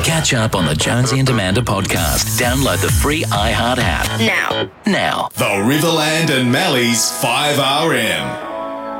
Catch up on the Jonesy and Amanda podcast. Download the free iHeart app. Now. The Riverland and Mally's 5RM.